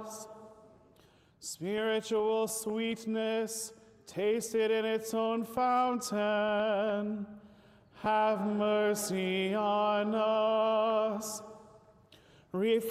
us. Spiritual sweetness, tasted in its own fountain, have mercy on us.